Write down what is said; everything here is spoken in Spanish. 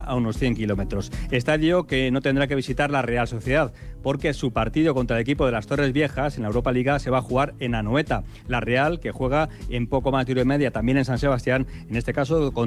a unos 100 kilómetros. Estadio que no tendrá que visitar la Real Sociedad, porque su partido contra el equipo de las Torres Viejas en la Europa Liga se va a jugar en Anoeta. La Real, que juega en poco más de 1 hora y media también en San Sebastián, en este caso con